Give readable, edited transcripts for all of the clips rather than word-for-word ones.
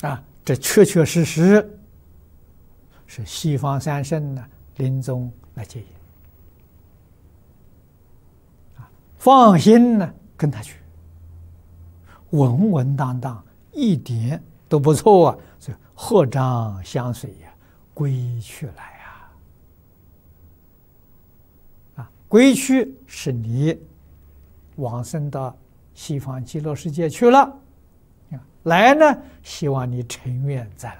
这确确实实是西方三圣呢临终来接引，放心呢跟他去，稳稳当当，一点都不错啊！所以合掌相随呀，归去来归去是你往生到西方极乐世界去了，来呢，希望你成愿再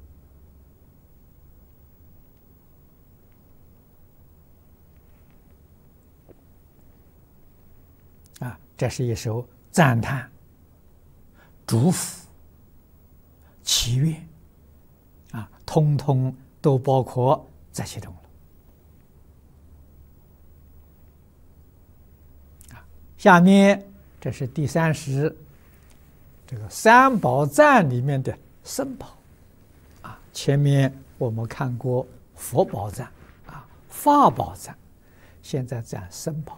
来。这是一首赞叹、祝福、祈愿，通通都包括在其中了。下面这是第30，这个三宝赞里面的僧宝，前面我们看过佛宝赞，法宝赞，现在赞僧宝。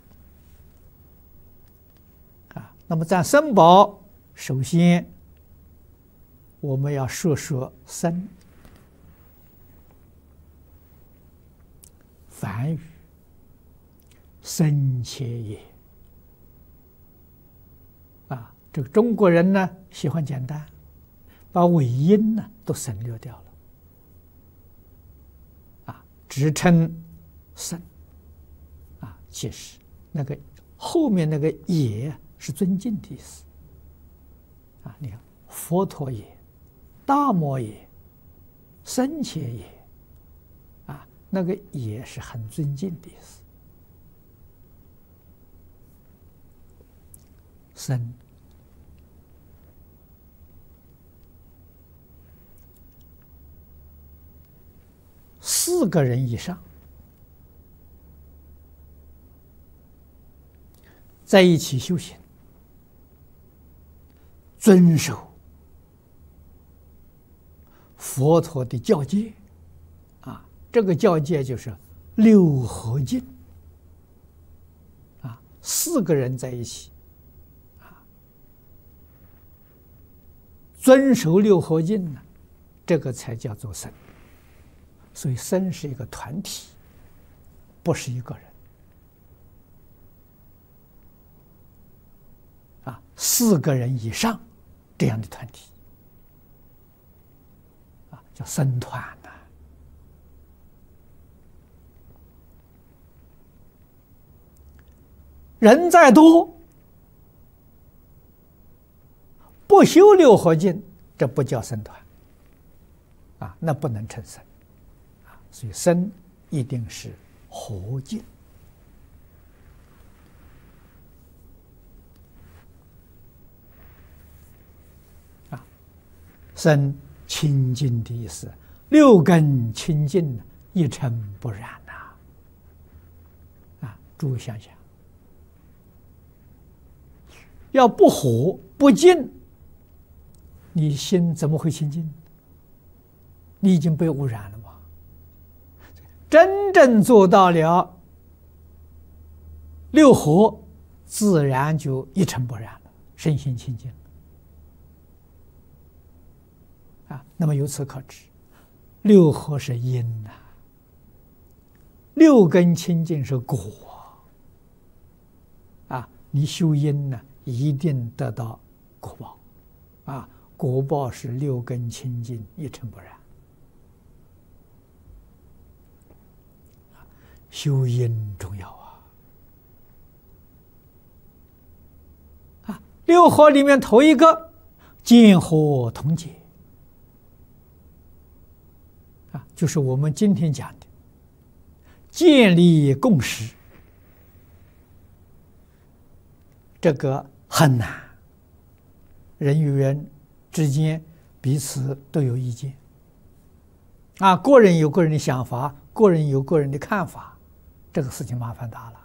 那么赞僧宝，首先我们要说说僧，梵语，僧伽也。这个中国人呢喜欢简单，把尾音呢都省略掉了，只称僧，其实那个后面那个也是尊敬的意思，你看佛陀也、大摩也、僧伽也，那个也是很尊敬的意思，僧。4个人以上在一起修行，遵守佛陀的教戒，这个教戒就是六合敬，4个人在一起，遵守六合敬呢，这个才叫做僧。所以僧是一个团体，不是一个人，4个人以上这样的团体叫僧团呐。人再多，不修六合敬，这不叫僧团那不能称僧。所以僧一定是合敬僧清净的意思，6根清净，一尘不染诸位想想，要不合不净，你心怎么会清净？你已经被污染了嘛。真正做到了6合，自然就一尘不染了，身心清净那么由此可知，6合是因6根清净是果你修因呢，一定得到果报果报是6根清净，一尘不染。修因重要6合里面头一个见合同解就是我们今天讲的建立共识，这个很难，人与人之间彼此都有意见个人有个人的想法，个人有个人的看法，这个事情麻烦大了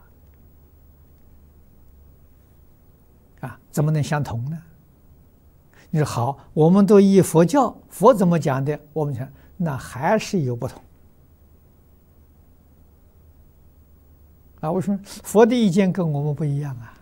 怎么能相同呢？你说好，我们都依佛教，佛怎么讲的，我们讲那还是有不同为什么佛的意见跟我们不一样